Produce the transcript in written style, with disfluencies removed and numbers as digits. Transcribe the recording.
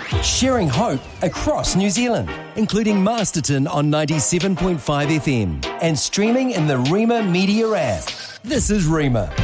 Sharing hope across New Zealand, including Masterton on 97.5 FM and streaming in the Rima Media app. This is Rima.